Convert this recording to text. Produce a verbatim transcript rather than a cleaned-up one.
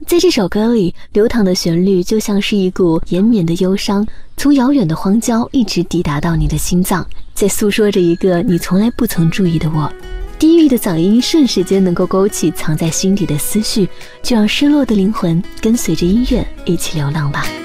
在这首歌里，流淌的旋律就像是一股延绵的忧伤，从遥远的荒郊一直抵达到你的心脏，在诉说着一个你从来不曾注意的我。低郁的嗓音瞬时间能够勾起藏在心底的思绪，就让失落的灵魂跟随着音乐一起流浪吧。